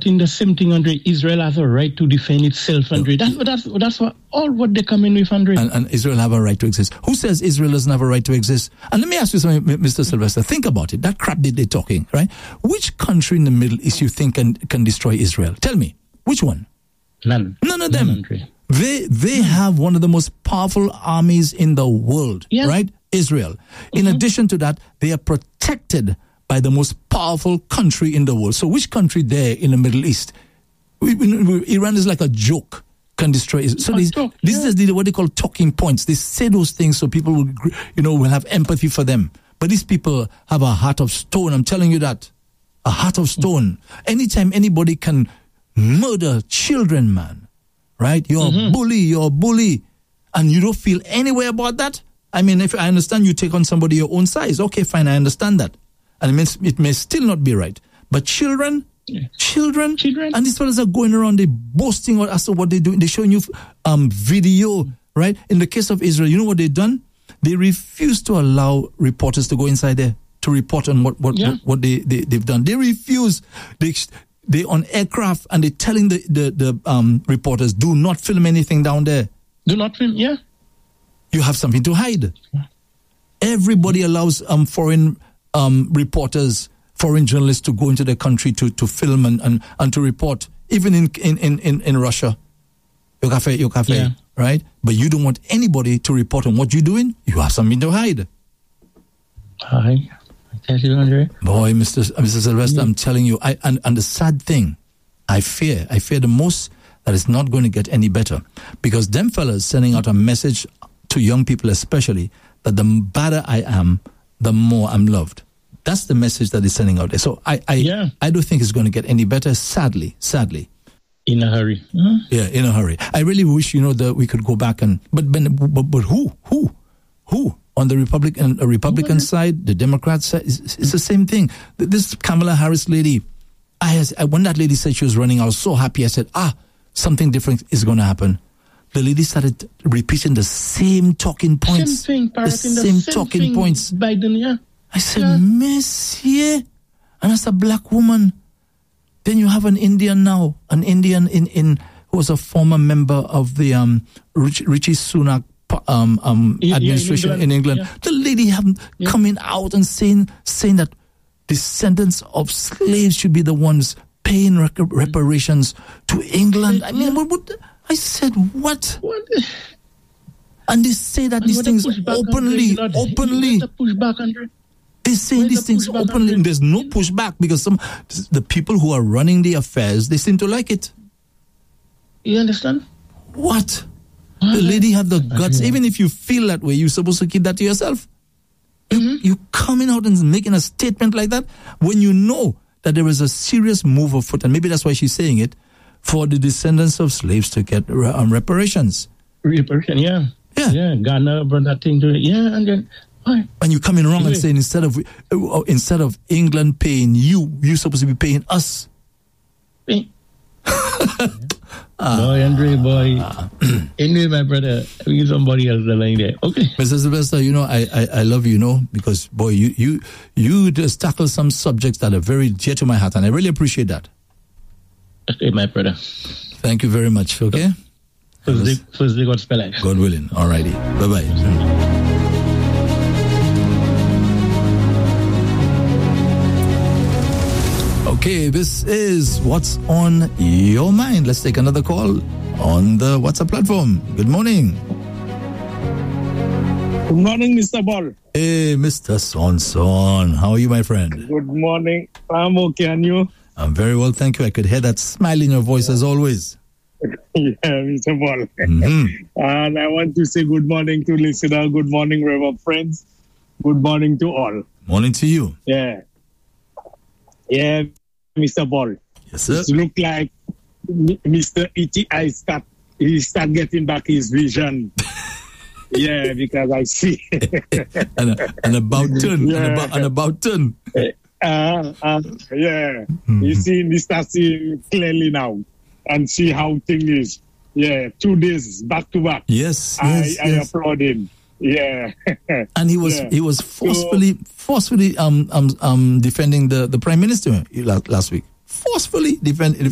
chanting the same thing, Andre. Israel has a right to defend itself, Andre. That's what they come in with, Andre. And Israel have a right to exist. Who says Israel doesn't have a right to exist? And let me ask you something, Mr. Sylvester. Think about it. That crap that they're talking, right? Which country in the Middle East you think can destroy Israel? Tell me. Which one? None. None of them. Andre. They have one of the most powerful armies in the world, right? Israel. In addition to that, they are protected by the most powerful country in the world. So which country there in the Middle East? Iran is like a joke, can destroy Israel. So this is what they call talking points. They say those things so people will have empathy for them. But these people have a heart of stone. I'm telling you that. A heart of stone. Anytime anybody can murder children, man, right? You're a bully. And you don't feel any way about that? I mean, if I understand you take on somebody your own size, okay, fine, I understand that. And it may still not be right. But children, and these fellas are going around, they boasting as to what they're doing. They're showing you video, right? In the case of Israel, you know what they've done? They refuse to allow reporters to go inside there to report on what they've done. They refuse. They on aircraft and they're telling the reporters, do not film anything down there. Do not film, You have something to hide. Everybody allows foreign reporters, foreign journalists to go into the country to film and to report, even in Russia. Your cafe, right? But you don't want anybody to report on what you're doing. You have something to hide. I tell you, Andre. Boy, Mr. Sylvester, I'm telling you, and the sad thing, I fear the most that it's not going to get any better, because them fellas sending out a message to young people especially, that the badder I am, the more I'm loved. That's the message that they're sending out there. So I don't think it's going to get any better, sadly. In a hurry. Yeah, in a hurry. I really wish, that we could go back but who? On the Republican side, the Democrat side, it's the same thing. This Kamala Harris lady, when that lady said she was running, I was so happy. I said, something different is going to happen. The lady started repeating the same talking points. Same thing, points. Biden, I said, Monsieur, and as a black woman, then you have an Indian in who was a former member of the Rishi Sunak administration in England. Yeah. The lady coming out and saying that descendants of slaves should be the ones paying reparations to England. I mean, what? I said, what? And they say that these things openly. They're saying these things openly. There's no pushback because the people who are running the affairs, they seem to like it. You understand? What? The lady have the guts. Even if you feel that way, you're supposed to keep that to yourself. You coming out and making a statement like that when you know that there is a serious move afoot, and maybe that's why she's saying it, for the descendants of slaves to get reparations. Reparation, yeah. Ghana brought that thing to it. Yeah, and then why? And you coming wrong and saying instead of England paying you're supposed to be paying us. Boy, Andre, boy. Anyway, my brother, we get somebody else the line there. Okay. Mr. Sylvester, I love you, because, boy, you just tackle some subjects that are very dear to my heart, and I really appreciate that. Okay, my brother. Thank you very much, okay? First day, God spell life. God willing. All righty. Bye-bye. Okay, this is What's on Your Mind. Let's take another call on the WhatsApp platform. Good morning. Good morning, Mr. Ball. Hey, Mr. Son. How are you, my friend? Good morning. I'm okay, and you? I'm very well, thank you. I could hear that smile in your voice as always. Yeah, Mr. Ball. And I want to say good morning to listener. Good morning, Reverend friends. Good morning to all. Morning to you. Yeah, Mr. Ball. Yes, sir. It look like Mr. E.T.I. start getting back his vision. Yeah, because I see. and about turn. Yeah. And about turn. Yeah. You see, start seeing clearly now and see how thing is. Yeah, 2 days back to back. Yes. I applaud him. Yeah. And he was forcefully defending the Prime Minister last week. Forcefully defending